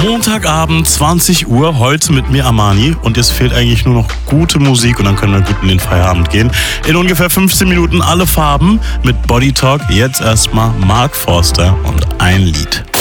Montagabend, 20 Uhr, heute mit mir Armani und es fehlt eigentlich nur noch gute Musik und dann können wir gut in den Feierabend gehen. In ungefähr 15 Minuten alle Farben mit Body Talk. Jetzt erstmal Mark Forster und ein Lied.